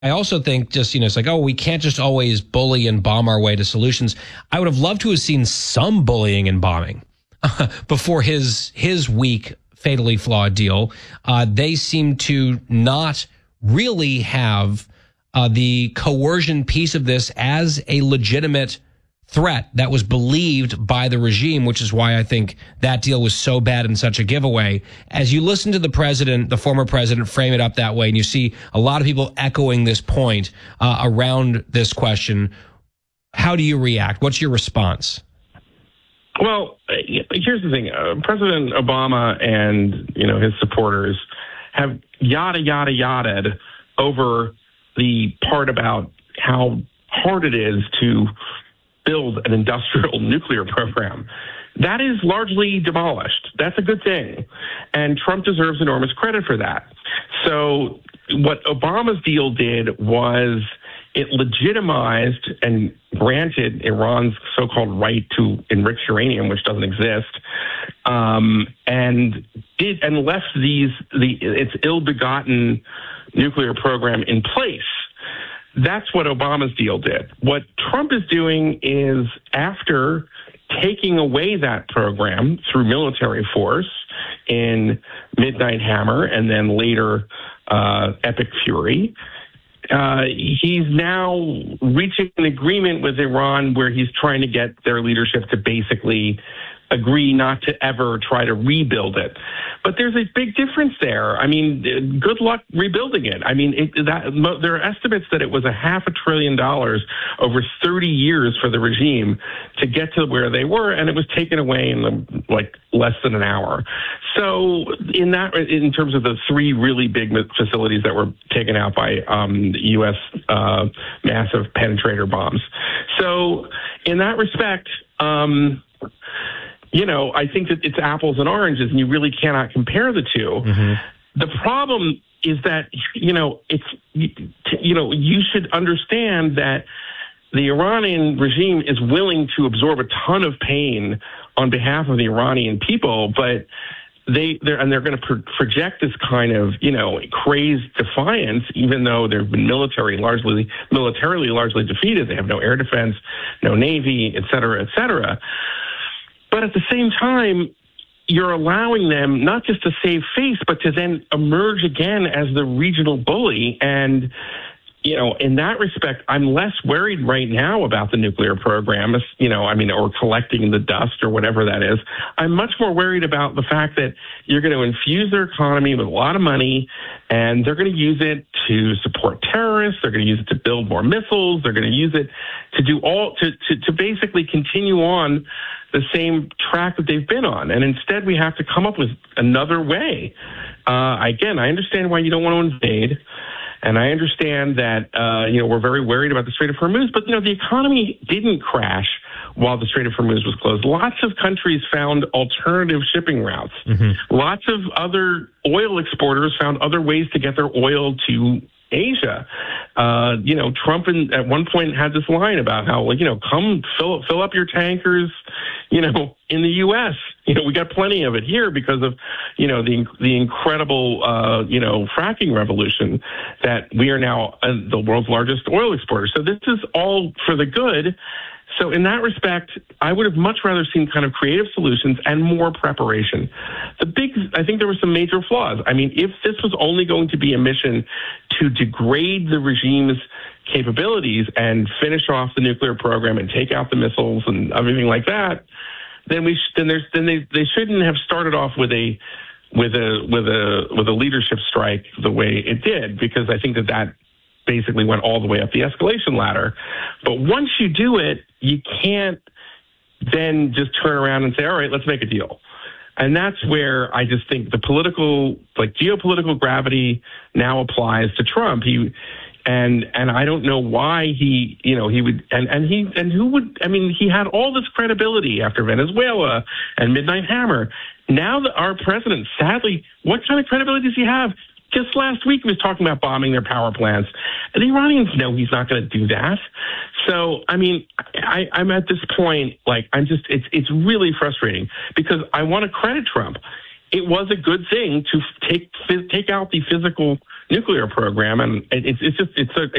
I also think just, it's like, oh, we can't just always bully and bomb our way to solutions. I would have loved to have seen some bullying and bombing before his weak, fatally flawed deal. They seem to not really have the coercion piece of this as a legitimate threat that was believed by the regime, which is why I think that deal was so bad and such a giveaway. As you listen to the former president, frame it up that way, and you see a lot of people echoing this point around this question, how do you react? What's your response? Well, here's the thing. President Obama and, his supporters have yada over the part about how hard it is to build an industrial nuclear program. That is largely demolished. That's a good thing. And Trump deserves enormous credit for that. So what Obama's deal did was it legitimized and granted Iran's so-called right to enrich uranium, which doesn't exist, and left its ill-begotten nuclear program in place. That's what Obama's deal did. What Trump is doing is, after taking away that program through military force in Midnight Hammer and then later Epic Fury, he's now reaching an agreement with Iran where he's trying to get their leadership to basically agree not to ever try to rebuild it. But there's a big difference there. I mean, good luck rebuilding it. I mean, there are estimates that it was $500 billion over 30 years for the regime to get to where they were, and it was taken away in less than an hour. So in terms of the three really big facilities that were taken out by U.S. Massive penetrator bombs. So in that respect, I think that it's apples and oranges, and you really cannot compare the two. Mm-hmm. The problem is that, you should understand that the Iranian regime is willing to absorb a ton of pain on behalf of the Iranian people, but they're going to project this kind of, crazed defiance, even though they've been militarily largely defeated. They have no air defense, no navy, et cetera, et cetera. But at the same time, you're allowing them not just to save face, but to then emerge again as the regional bully. And, in that respect, I'm less worried right now about the nuclear program, or collecting the dust or whatever that is. I'm much more worried about the fact that you're going to infuse their economy with a lot of money, and they're going to use it to support terrorists. They're going to use it to build more missiles. They're going to use it to do to basically continue on the same track that they've been on. And instead, we have to come up with another way. Again, I understand why you don't want to invade. And I understand that, we're very worried about the Strait of Hormuz, but, the economy didn't crash while the Strait of Hormuz was closed. Lots of countries found alternative shipping routes. Mm-hmm. Lots of other oil exporters found other ways to get their oil to Asia. Trump at one point had this line about how, come fill up your tankers, in the U.S. We got plenty of it here because of, the incredible, fracking revolution that we are now the world's largest oil exporter. So this is all for the good. So in that respect, I would have much rather seen kind of creative solutions and more preparation. I think there were some major flaws. I mean, if this was only going to be a mission to degrade the regime's capabilities and finish off the nuclear program and take out the missiles and everything like that, then they shouldn't have started off with a leadership strike the way it did, because I think that basically went all the way up the escalation ladder. But once you do it, you can't then just turn around and say, all right, let's make a deal. And that's where I just think the geopolitical gravity now applies to Trump. He don't know why he had all this credibility after Venezuela and Midnight Hammer. Now that our president, sadly, what kind of credibility does he have? Just last week, he was talking about bombing their power plants. The Iranians know he's not going to do that. So, I'm at this point, it's really frustrating, because I want to credit Trump. It was a good thing to take out the physical nuclear program. And it's